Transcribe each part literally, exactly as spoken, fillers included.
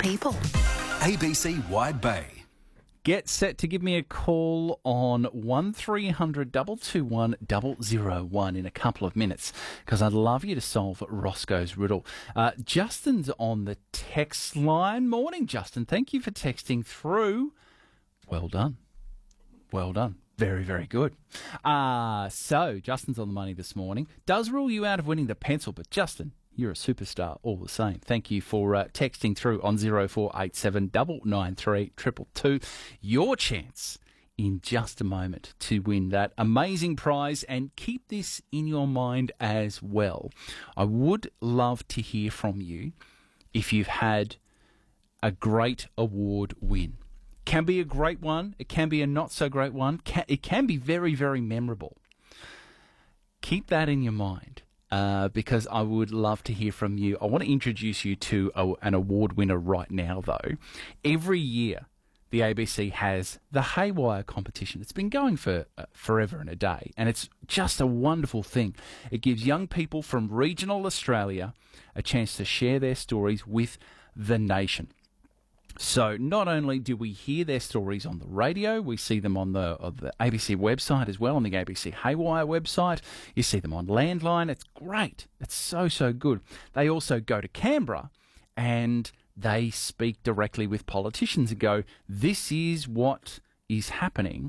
people. A B C Wide Bay. Get set to give me a call on one three hundred two two one zero zero one in a couple of minutes because I'd love you to solve Roscoe's riddle. Uh, Justin's on the text line. Morning, Justin. Thank you for texting through. Well done. Well done. Very, very good. Uh, so, Justin's on the money this morning. Does rule you out of winning the pencil, but Justin, you're a superstar all the same. Thank you for uh, texting through on zero four eight seven nine nine three two two two. Your chance in just a moment to win that amazing prize, and keep this in your mind as well. I would love to hear from you if you've had a great award win. Can be a great one. It can be a not so great one. Can, it can be very, very memorable. Keep that in your mind. Uh, because I would love to hear from you. I want to introduce you to a, an award winner right now, though. Every year, the A B C has the Haywire competition. It's been going for uh, forever and a day, and it's just a wonderful thing. It gives young people from regional Australia a chance to share their stories with the nation. So not only do we hear their stories on the radio, we see them on the, on the A B C website as well, on the A B C Haywire website. You see them on Landline. It's great. It's so, so good. They also go to Canberra and they speak directly with politicians and go, this is what is happening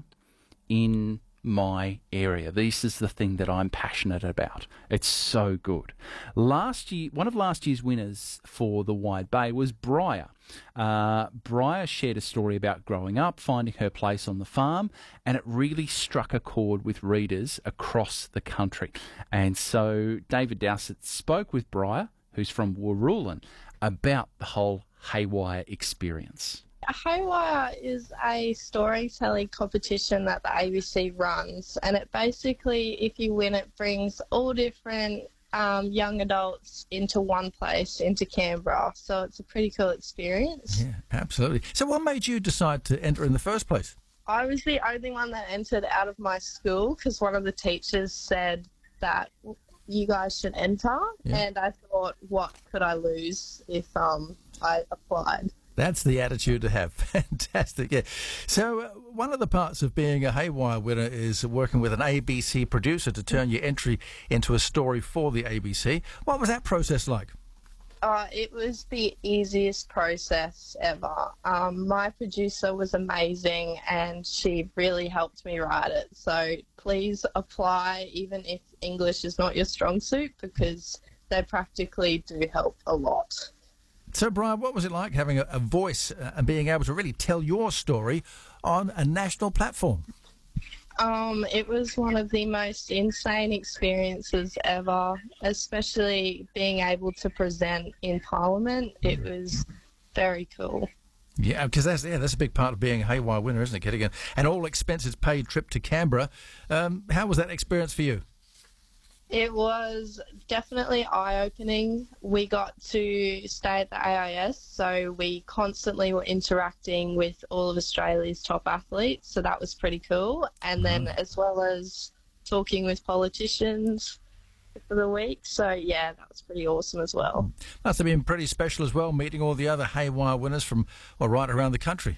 in my area. This is the thing that I'm passionate about. It's so good. Last year, one of last year's winners for the Wide Bay was Briar. Uh, Briar shared a story about growing up, finding her place on the farm, and it really struck a chord with readers across the country. And so David Dowsett spoke with Briar, who's from Warrulan, about the whole Haywire experience. Haywire is a storytelling competition that the A B C runs, and it basically, if you win, it brings all different um, young adults into one place, into Canberra. So it's a pretty cool experience. Yeah, absolutely. So what made you decide to enter in the first place? I was the only one that entered out of my school because one of the teachers said that you guys should enter, yeah. And I thought, what could I lose if um, I applied? That's the attitude to have. Fantastic. Yeah. So uh, one of the parts of being a Haywire winner is working with an A B C producer to turn your entry into a story for the A B C. What was that process like? Uh, it was the easiest process ever. Um, my producer was amazing and she really helped me write it. So please apply even if English is not your strong suit, because they practically do help a lot. So, Brian, what was it like having a, a voice uh, and being able to really tell your story on a national platform? Um, it was one of the most insane experiences ever, especially being able to present in Parliament. It was very cool. Yeah, because that's yeah, that's a big part of being a Haywire winner, isn't it, Kitty? And all expenses paid trip to Canberra. Um, how was that experience for you? It was definitely eye-opening. We got to stay at the A I S, so we constantly were interacting with all of Australia's top athletes, so that was pretty cool. And then as well as talking with politicians for the week, so yeah, that was pretty awesome as well. Must have been pretty special as well, meeting all the other Haywire winners from well, right around the country.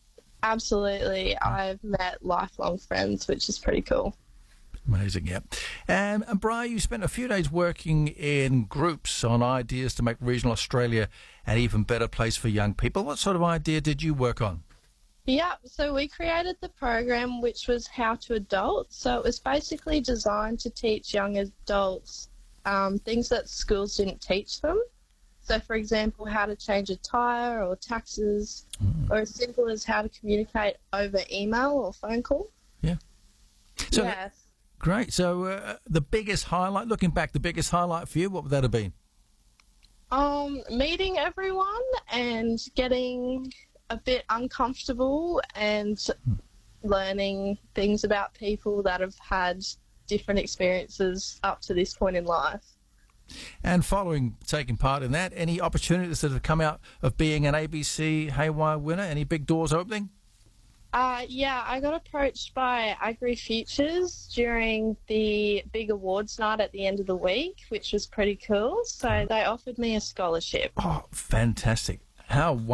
Absolutely. I've met lifelong friends, which is pretty cool. Amazing, yeah. Um, and Brian, you spent a few days working in groups on ideas to make regional Australia an even better place for young people. What sort of idea did you work on? Yeah, so we created the program, which was How to Adult. So it was basically designed to teach young adults um, things that schools didn't teach them. So, for example, how to change a tyre or taxes, mm. or as simple as how to communicate over email or phone call. Yeah. So yes. Great. So uh, the biggest highlight, looking back, the biggest highlight for you, what would that have been? Um, meeting everyone and getting a bit uncomfortable and hmm. learning things about people that have had different experiences up to this point in life. And following taking part in that, any opportunities that have come out of being an A B C Haywire winner? Any big doors opening? Uh, yeah, I got approached by Agri Futures during the big awards night at the end of the week, which was pretty cool. So they offered me a scholarship. Oh, fantastic. How